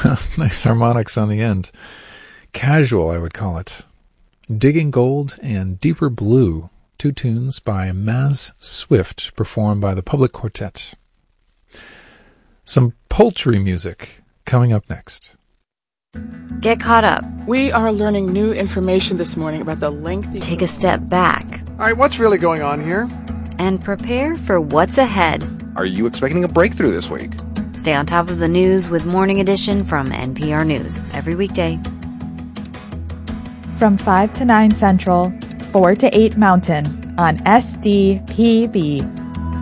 Nice harmonics on the end. Casual, I would call it. Digging Gold and Deeper Blue, two tunes by Maz Swift, performed by the Public Quartet. Some poultry music coming up next. Get caught up. We are learning new information this morning about the lengthy... Take a step back. All right, what's really going on here? And prepare for what's ahead. Are you expecting a breakthrough this week? Stay on top of the news with Morning Edition from NPR News every weekday. From 5 to 9 Central, 4 to 8 Mountain on SDPB.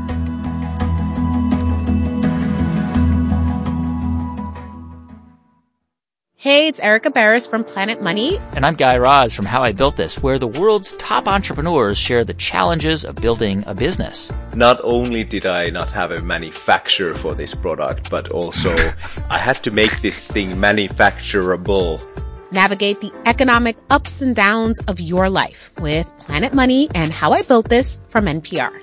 Hey, it's Erica Barris from Planet Money. And I'm Guy Raz from How I Built This, where the world's top entrepreneurs share the challenges of building a business. Not only did I not have a manufacturer for this product, but also I had to make this thing manufacturable. Navigate the economic ups and downs of your life with Planet Money and How I Built This from NPR.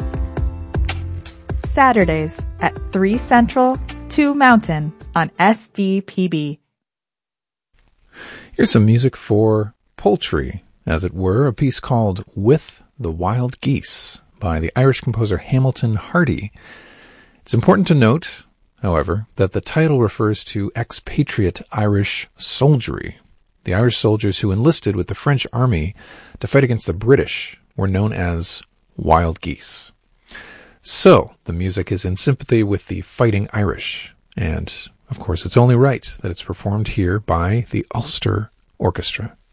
Saturdays at 3 Central, 2 Mountain on SDPB. Here's some music for poultry, as it were, a piece called With the Wild Geese by the Irish composer Hamilton Hardy. It's important to note, however, that the title refers to expatriate Irish soldiery. The Irish soldiers who enlisted with the French army to fight against the British were known as wild geese. So, the music is in sympathy with the fighting Irish, and of course, it's only right that it's performed here by the Ulster Orchestra.